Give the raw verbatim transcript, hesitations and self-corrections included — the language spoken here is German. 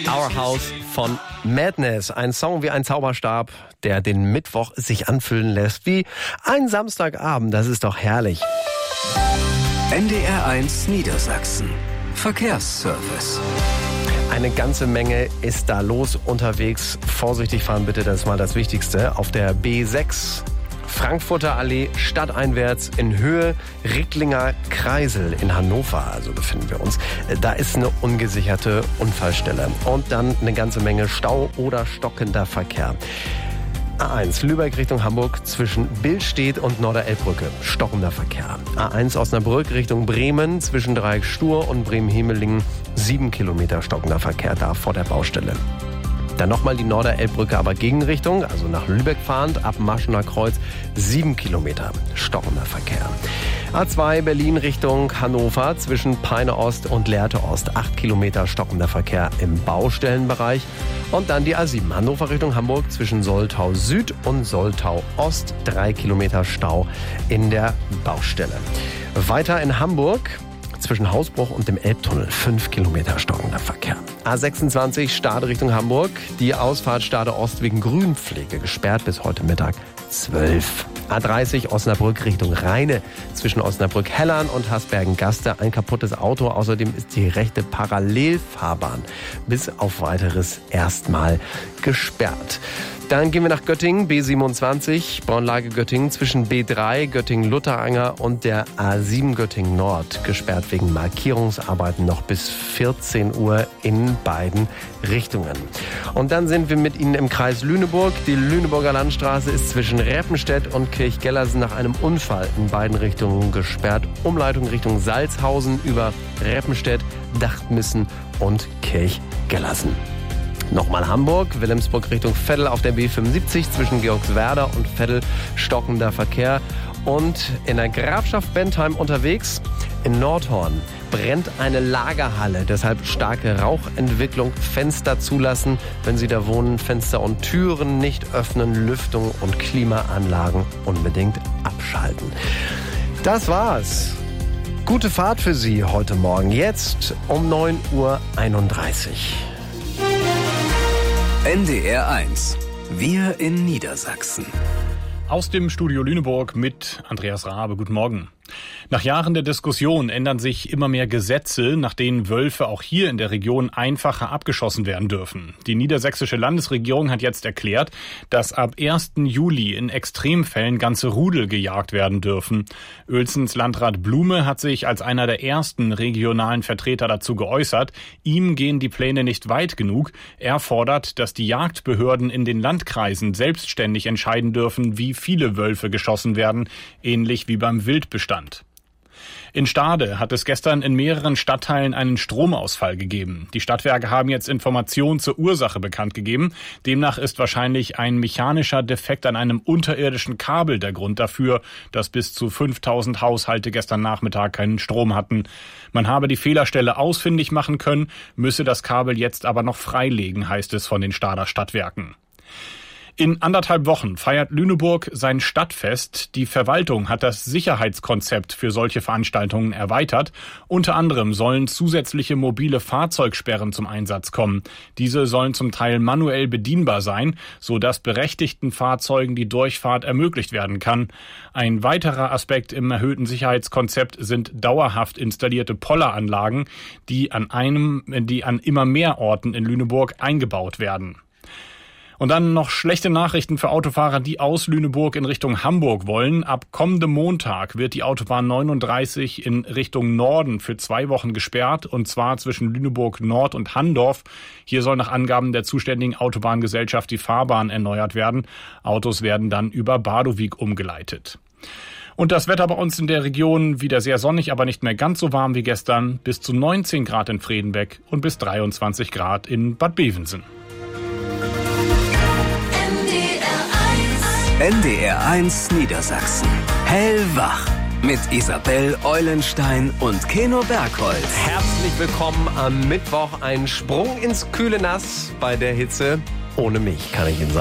Our House von Madness. Ein Song wie ein Zauberstab, der den Mittwoch sich anfühlen lässt wie ein Samstagabend. Das ist doch herrlich. N D R eins Niedersachsen. Verkehrsservice. Eine ganze Menge ist da los unterwegs. Vorsichtig fahren bitte, das ist mal das Wichtigste. Auf der B sechs. Frankfurter Allee stadteinwärts in Höhe Ricklinger Kreisel in Hannover, also befinden wir uns. Da ist eine ungesicherte Unfallstelle und dann eine ganze Menge Stau oder stockender Verkehr. A eins Lübeck Richtung Hamburg zwischen Billstedt und Norderelbbrücke, stockender Verkehr. A eins Osnabrück Richtung Bremen zwischen Dreieck Stur und Bremen-Hemelingen, sieben Kilometer stockender Verkehr da vor der Baustelle. Dann nochmal die Norderelbbrücke, aber Gegenrichtung, also nach Lübeck fahrend, ab Maschener Kreuz, sieben Kilometer stockender Verkehr. A zwei Berlin Richtung Hannover zwischen Peine Ost und Lehrte Ost, acht Kilometer stockender Verkehr im Baustellenbereich. Und dann die A sieben Hannover Richtung Hamburg zwischen Soltau Süd und Soltau Ost, drei Kilometer Stau in der Baustelle. Weiter in Hamburg zwischen Hausbruch und dem Elbtunnel, fünf Kilometer stockender Verkehr. A sechsundzwanzig Stade Richtung Hamburg, die Ausfahrt Stade Ost wegen Grünpflege gesperrt bis heute Mittag zwölf. A dreißig Osnabrück Richtung Rheine zwischen Osnabrück-Hellern und Hasbergen-Gaste ein kaputtes Auto. Außerdem ist die rechte Parallelfahrbahn bis auf weiteres erstmal gesperrt. Dann gehen wir nach Göttingen, B siebenundzwanzig, Braunlage Göttingen zwischen B drei, Göttingen-Lutteranger und der A sieben Göttingen Nord, gesperrt wegen Markierungsarbeiten noch bis vierzehn Uhr in beiden Richtungen. Und dann sind wir mit Ihnen im Kreis Lüneburg. Die Lüneburger Landstraße ist zwischen Reppenstedt und Kirchgellersen nach einem Unfall in beiden Richtungen gesperrt. Umleitung Richtung Salzhausen über Reppenstedt, Dachtmissen und Kirchgellersen. Nochmal Hamburg, Wilhelmsburg Richtung Veddel auf der B fünfundsiebzig zwischen Georgswerder und Veddel, stockender Verkehr. Und in der Grafschaft Bentheim unterwegs, in Nordhorn, brennt eine Lagerhalle. Deshalb starke Rauchentwicklung, Fenster zulassen, wenn Sie da wohnen, Fenster und Türen nicht öffnen, Lüftung und Klimaanlagen unbedingt abschalten. Das war's. Gute Fahrt für Sie heute Morgen, jetzt um neun Uhr einunddreißig. N D R eins. Wir in Niedersachsen. Aus dem Studio Lüneburg mit Andreas Rabe. Guten Morgen. Nach Jahren der Diskussion ändern sich immer mehr Gesetze, nach denen Wölfe auch hier in der Region einfacher abgeschossen werden dürfen. Die niedersächsische Landesregierung hat jetzt erklärt, dass ab ersten Juli in Extremfällen ganze Rudel gejagt werden dürfen. Uelzens Landrat Blume hat sich als einer der ersten regionalen Vertreter dazu geäußert. Ihm gehen die Pläne nicht weit genug. Er fordert, dass die Jagdbehörden in den Landkreisen selbstständig entscheiden dürfen, wie viele Wölfe geschossen werden, ähnlich wie beim Wildbestand. In Stade hat es gestern in mehreren Stadtteilen einen Stromausfall gegeben. Die Stadtwerke haben jetzt Informationen zur Ursache bekannt gegeben. Demnach ist wahrscheinlich ein mechanischer Defekt an einem unterirdischen Kabel der Grund dafür, dass bis zu fünftausend Haushalte gestern Nachmittag keinen Strom hatten. Man habe die Fehlerstelle ausfindig machen können, müsse das Kabel jetzt aber noch freilegen, heißt es von den Stader Stadtwerken. In anderthalb Wochen feiert Lüneburg sein Stadtfest. Die Verwaltung hat das Sicherheitskonzept für solche Veranstaltungen erweitert. Unter anderem sollen zusätzliche mobile Fahrzeugsperren zum Einsatz kommen. Diese sollen zum Teil manuell bedienbar sein, sodass berechtigten Fahrzeugen die Durchfahrt ermöglicht werden kann. Ein weiterer Aspekt im erhöhten Sicherheitskonzept sind dauerhaft installierte Polleranlagen, die an einem, die an immer mehr Orten in Lüneburg eingebaut werden. Und dann noch schlechte Nachrichten für Autofahrer, die aus Lüneburg in Richtung Hamburg wollen. Ab kommendem Montag wird die Autobahn neununddreißig in Richtung Norden für zwei Wochen gesperrt, und zwar zwischen Lüneburg Nord und Handorf. Hier soll nach Angaben der zuständigen Autobahngesellschaft die Fahrbahn erneuert werden. Autos werden dann über Badowik umgeleitet. Und das Wetter bei uns in der Region wieder sehr sonnig, aber nicht mehr ganz so warm wie gestern. Bis zu neunzehn Grad in Fredenbeck und bis dreiundzwanzig Grad in Bad Bevensen. N D R eins Niedersachsen. Hellwach mit Isabel Eulenstein und Keno Bergholz. Herzlich willkommen am Mittwoch. Ein Sprung ins kühle Nass bei der Hitze. Ohne mich, kann ich Ihnen sagen.